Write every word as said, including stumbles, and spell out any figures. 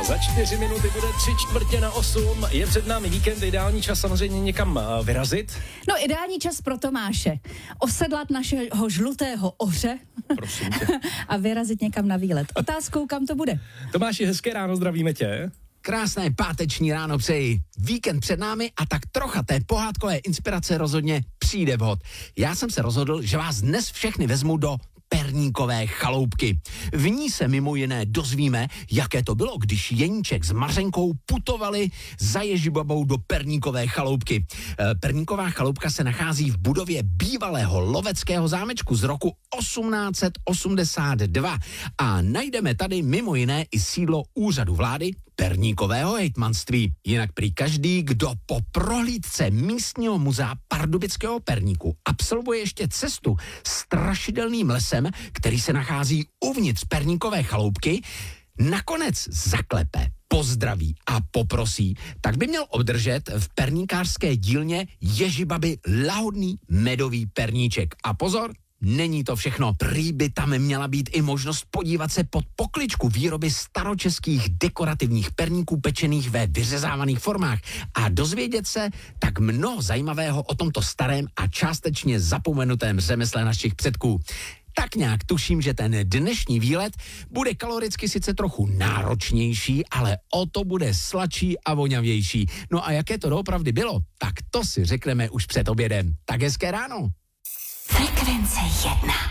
Za čtyři minuty bude tři čtvrtě na osm. Je před námi víkend, ideální čas samozřejmě někam vyrazit. No ideální čas pro Tomáše. Osedlat našeho žlutého oře Prosím tě. a vyrazit někam na výlet. Otázkou, kam to bude? Tomáši, hezké ráno, zdravíme tě. Krásné páteční ráno přeji. Víkend před námi a tak trocha té pohádkové inspirace rozhodně přijde vhod. Já jsem se rozhodl, že vás dnes všechny vezmu do Perníkové chaloupky. V ní se mimo jiné dozvíme, jaké to bylo, když Jeníček s Mařenkou putovali za Ježibabou do Perníkové chaloupky. Perníková chaloupka se nachází v budově bývalého loveckého zámečku z roku osmnáct set osmdesát dva a najdeme tady mimo jiné i sídlo úřadu vlády Perníkového hejtmanství. Jinak prý každý, kdo po prohlídce místního muzea Pardubického Perníku absolvuje ještě cestu strašidelným lesem, který se nachází uvnitř Perníkové chaloupky, nakonec zaklepe, pozdraví a poprosí, tak by měl obdržet v perníkářské dílně Ježibaby lahodný medový perníček. A pozor, není to všechno. Prý by tam měla být i možnost podívat se pod pokličku výroby staročeských dekorativních perníků pečených ve vyřezávaných formách a dozvědět se tak mnoho zajímavého o tomto starém a částečně zapomenutém řemesle našich předků. Tak nějak tuším, že ten dnešní výlet bude kaloricky sice trochu náročnější, ale o to bude sladší a voňavější. No a jaké to doopravdy bylo, tak to si řekneme už před obědem. Tak hezké ráno. Frekvence jedna.